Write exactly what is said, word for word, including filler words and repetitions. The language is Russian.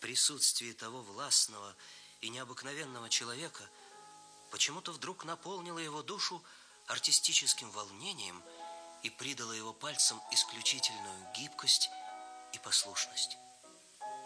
присутствии того властного и необыкновенного человека почему-то вдруг наполнило его душу артистическим волнением и придало его пальцам исключительную гибкость и послушность.